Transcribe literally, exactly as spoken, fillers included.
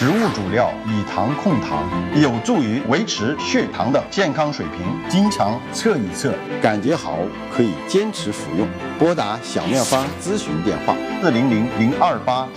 植物主料，以糖控糖，有助于维持血糖的健康水平。经常测一测， 感觉好可以坚持服用。拨打小妙方咨询电话： 四零零零二八